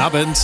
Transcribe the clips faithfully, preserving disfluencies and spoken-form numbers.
Abend.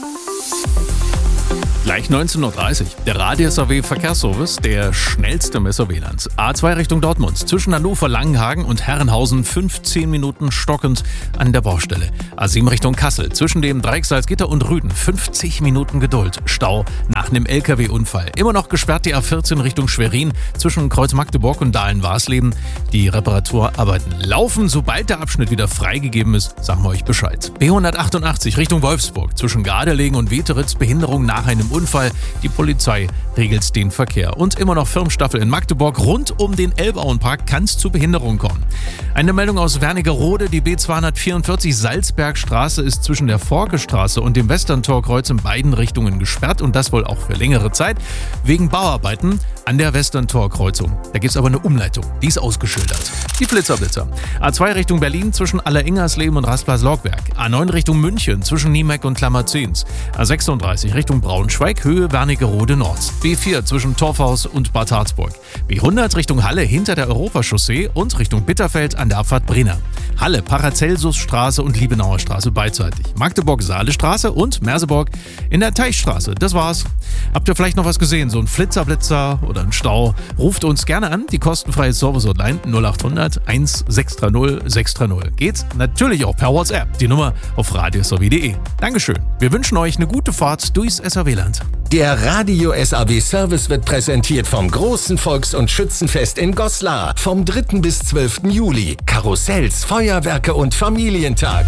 Gleich neunzehn Uhr dreißig. Der Radio-S A W-Verkehrsservice, der schnellste Messer-W-Lands. A zwei Richtung Dortmund. Zwischen Hannover, Langenhagen und Herrenhausen fünfzehn Minuten stockend an der Baustelle. A sieben Richtung Kassel. Zwischen dem Dreieck Salzgitter und Rüden fünfzig Minuten Geduld. Stau nach einem L K W-Unfall. Immer noch gesperrt die A vierzehn Richtung Schwerin. Zwischen Kreuz Magdeburg und Dahlen-Warsleben. Die Reparaturarbeiten laufen. Sobald der Abschnitt wieder freigegeben ist, sagen wir euch Bescheid. B hundertachtundachtzig Richtung Wolfsburg. Zwischen Gardelegen und Weteritz Behinderung nach einem Unfall. Die Polizei regelt den Verkehr. Und immer noch Firmenstaffel in Magdeburg. Rund um den Elbauenpark kann es zu Behinderungen kommen. Eine Meldung aus Wernigerode. Die B zweihundertvierundvierzig Salzbergstraße ist zwischen der Forkestraße und dem Westerntorkreuz in beiden Richtungen gesperrt. Und das wohl auch für längere Zeit. Wegen Bauarbeiten an der Westerntorkreuzung. Da gibt es aber eine Umleitung. Die ist ausgeschildert. Die Blitzerblitzer. A zwei Richtung Berlin zwischen Alleringers-Leben und Rasplas-Logberg. A neun Richtung München zwischen Niemeck und Klammerzens. A sechsunddreißig Richtung Braunschweig, Höhe Wernigerode Nord. B vier zwischen Torfhaus und Bad Harzburg. B hundert Richtung Halle hinter der Europachaussee und Richtung Bitterfeld an der Abfahrt Brenner. Halle, Paracelsusstraße und Liebenauer Straße beidseitig. Magdeburg-Saale-Straße und Merseburg in der Teichstraße. Das war's. Habt ihr vielleicht noch was gesehen? So ein Flitzerblitzer oder ein Stau? Ruft uns gerne an. Die kostenfreie Service-Hotline null acht hundert eins sechs drei null sechs drei null. Geht natürlich auch per WhatsApp. Die Nummer auf radio s a w punkt de. Dankeschön. Wir wünschen euch eine gute Fahrt durchs S A W-Land. Der Radio-S A W-Service wird präsentiert vom großen Volks- und Schützenfest in Goslar vom dritten bis zwölften Juli. Karussells, Feuerwerke und Familientag.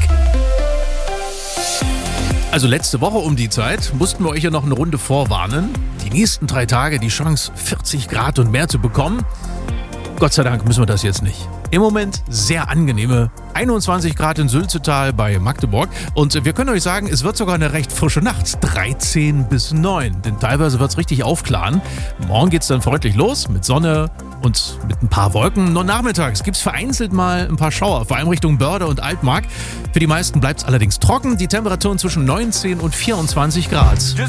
Also letzte Woche um die Zeit mussten wir euch ja noch eine Runde vorwarnen. Die nächsten drei Tage die Chance, vierzig Grad und mehr zu bekommen. Gott sei Dank müssen wir das jetzt nicht. Im Moment sehr angenehme einundzwanzig Grad in Sülzetal bei Magdeburg. Und wir können euch sagen, es wird sogar eine recht frische Nacht. dreizehn bis neun. Denn teilweise wird es richtig aufklaren. Morgen geht es dann freundlich los mit Sonne und mit ein paar Wolken. Nur nachmittags gibt es vereinzelt mal ein paar Schauer, vor allem Richtung Börde und Altmark. Für die meisten bleibt es allerdings trocken. Die Temperaturen zwischen neunzehn und vierundzwanzig Grad.